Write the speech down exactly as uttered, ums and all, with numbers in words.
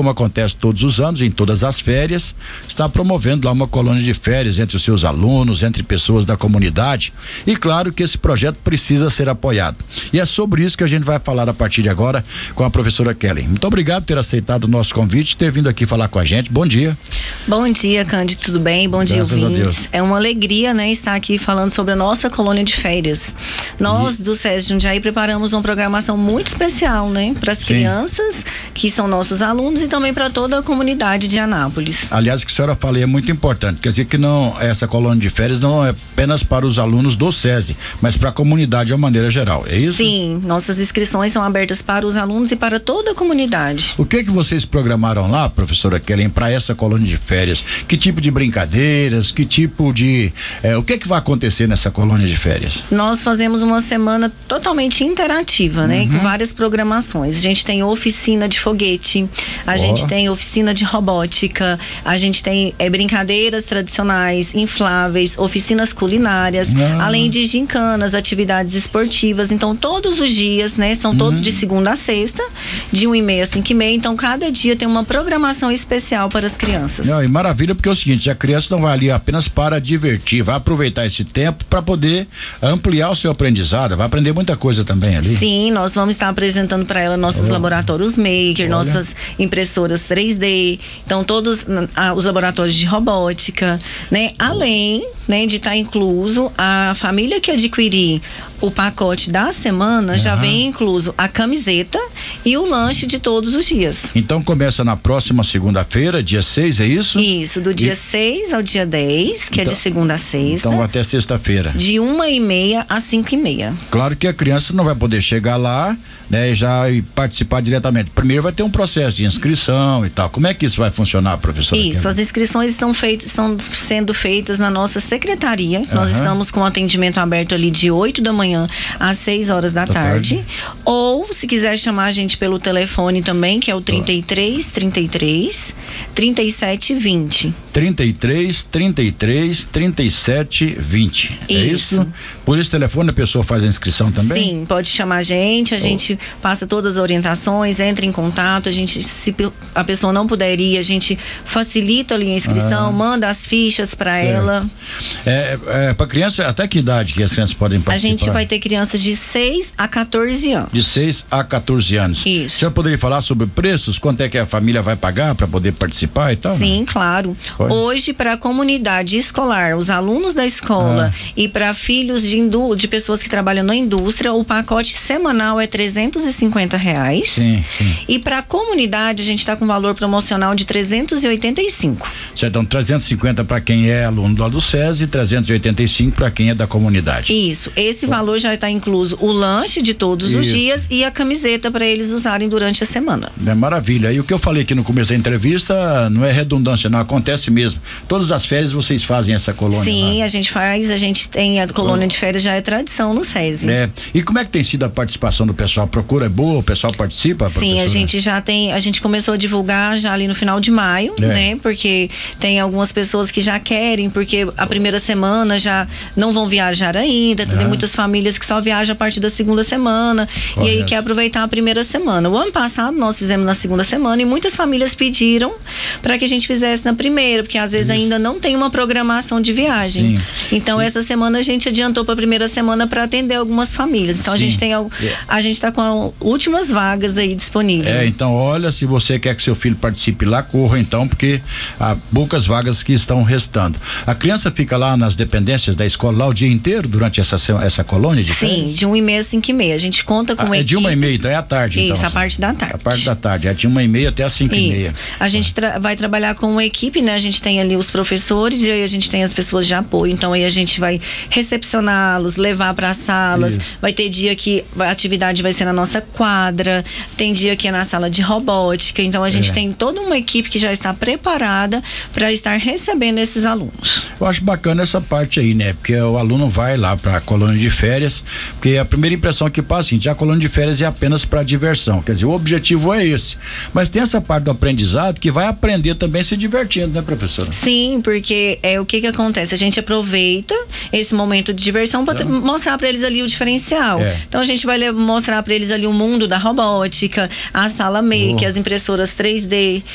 como acontece todos os anos, em todas as férias, está promovendo lá uma colônia de férias entre os seus alunos, entre pessoas da comunidade. E claro que esse projeto precisa ser apoiado. E é sobre isso que a gente vai falar a partir de agora com a professora Kelly. Muito obrigado por ter aceitado o nosso convite, ter vindo aqui falar com a gente. Bom dia. Bom dia, Cândido, tudo bem? Bom dia, ouvintes. É uma alegria, né, estar aqui falando sobre a nossa colônia de férias. Nós, e... do SESI Jundiaí, preparamos uma programação muito especial, né, para as crianças, que são nossos alunos, e também para toda a comunidade de Anápolis. Aliás, o que a senhora falou é muito importante, quer dizer que não, essa colônia de férias não é apenas para os alunos do SESI, mas para a comunidade de uma maneira geral, é isso? Sim, nossas inscrições são abertas para os alunos e para toda a comunidade. O que que vocês programaram lá, professora Kelly, para essa colônia de férias? Que tipo de brincadeiras, que tipo de... Eh, o que que vai acontecer nessa colônia de férias? Nós fazemos uma semana totalmente interativa, né? Uhum. Com várias programações. A gente tem oficina de foguete, a oh. gente tem oficina de robótica, a gente tem é, brincadeiras tradicionais, infláveis, oficinas culinárias, ah. além de gincanas, atividades esportivas. Então, todos os dias, né? São todos uhum. de segunda a sexta, de uma e meia a cinco e meia. Então, cada dia tem uma programação especial para as crianças. Não, e maravilha, porque é o seguinte, a criança não vai ali apenas para divertir, vai aproveitar esse tempo para poder ampliar o seu aprendizado, vai aprender muita coisa também ali. Sim, nós vamos estar apresentando para ela nossos oh. laboratórios Maker, Olha. nossas impressoras três D, então todos ah, os laboratórios de robótica, né? Além, né, de estar incluso a família que adquirir o pacote da semana, uhum. já vem incluso a camiseta e o lanche de todos os dias. Então começa na próxima segunda-feira, dia seis, é isso? Isso, do dia seis ao dia dez, que então, é de segunda a sexta. Então até sexta-feira. De uma e meia a cinco e meia. Claro que a criança não vai poder chegar lá, né, e já e participar diretamente. Primeiro vai ter um processo de inscrição e tal. Como é que isso vai funcionar, professora? Isso, Kelly? As inscrições estão feitas, estão sendo feitas na nossa secretaria. Uhum. Nós estamos com atendimento aberto ali de oito da manhã às seis horas da, da tarde. tarde. Ou, se quiser chamar a gente pelo telefone também, que é o trinta e três, trinta e três, trinta e sete, vinte. trinta e três, trinta e três, trinta e sete, vinte. É isso? Por esse telefone a pessoa faz a inscrição também? Sim, pode chamar a gente, a oh. gente passa todas as orientações, entra em contato, a gente, se a pessoa não puder ir, a gente facilita ali a inscrição, ah. manda as fichas para ela. É, é para criança, até que idade que as crianças podem participar? A gente vai ter crianças de seis a quatorze anos. De seis a quatorze anos. Isso. O senhor poderia falar sobre preços? Quanto é que a família vai pagar para poder participar e tal? Sim, claro. Pode. Hoje, para a comunidade escolar, os alunos da escola ah. e para filhos de, indú- de pessoas que trabalham na indústria, o pacote semanal é trezentos e cinquenta reais. Sim, sim. E para a comunidade, a gente está com valor promocional de trezentos e oitenta e cinco. Certo, então trezentos e cinquenta para quem é aluno do SESI e trezentos e oitenta e cinco para quem é da comunidade. Isso, esse valor já está incluso o lanche de todos Isso. os dias e a camiseta para eles usarem durante a semana. É maravilha. E o que eu falei aqui no começo da entrevista não é redundância, não, acontece mesmo. Todas as férias vocês fazem essa colônia? Sim, lá. a gente faz, a gente tem a colônia de férias, já é tradição no SESI. É. E como é que tem sido a participação do pessoal? A procura é boa? O pessoal participa? Sim, professora? A gente já tem, a gente começou a divulgar já ali no final de maio, é. né? Porque tem algumas pessoas que já querem, porque a primeira semana já não vão viajar ainda, ah. tem muitas famílias que só viajam a partir da segunda semana. Correto. E aí quer aproveitar a primeira semana. O ano passado nós fizemos na segunda semana e muitas famílias pediram para que a gente fizesse na primeira, porque às vezes Isso. ainda não tem uma programação de viagem. Sim. Então Sim. essa semana a gente adiantou para a primeira semana para atender algumas famílias. Então Sim. a gente tem a gente está com a últimas vagas aí disponíveis. É, então olha, se você quer que seu filho participe lá, corra então, porque há poucas vagas que estão restando. A criança fica lá nas dependências da escola lá o dia inteiro durante essa essa colônia de Sim, férias? de uma e meia a cinco e meia. A gente conta com ah, uma é equipe. de uma e meia, então é à tarde. Isso, então, a parte da tarde. A parte da tarde, é de uma e meia até as cinco Isso. e meia. A gente tra- vai trabalhar com uma equipe, né? A gente tem ali os professores e aí a gente tem as pessoas de apoio. Então aí a gente vai recepcioná-los, levar para as salas. Isso. Vai ter dia que a atividade vai ser na nossa quadra, tem dia que é na sala de robótica. Então a gente é. tem toda uma equipe que já está preparada para estar recebendo esses alunos. Eu acho bacana essa parte aí, né? Porque o aluno vai lá para a colônia de férias, porque a primeira impressão que passa, assim, a colônia de férias é apenas para diversão. Quer dizer, o objetivo é esse. Mas tem essa parte do aprendizado que vai aprender também se divertindo, né, professora? Sim, porque é o que que acontece? A gente aproveita esse momento de diversão para então, mostrar para eles ali o diferencial. É. Então a gente vai mostrar para eles ali o mundo da robótica, a sala Maker, oh. as impressoras três D.